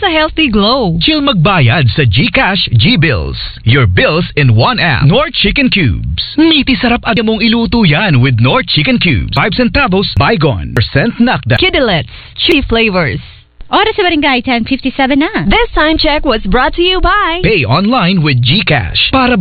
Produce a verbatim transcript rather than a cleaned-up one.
sa healthy glow. Chill magbayad sa GCash G-Bills. Your bills in one app. Nor Chicken Cubes. Meaty sarap agad mong iluto yan with Nor Chicken Cubes. five centavos bygone. Percent knockdown. Kidilets, chewy flavors. Oras sa Barangay ten fifty-seven na. This time check was brought to you by Pay online with GCash. Para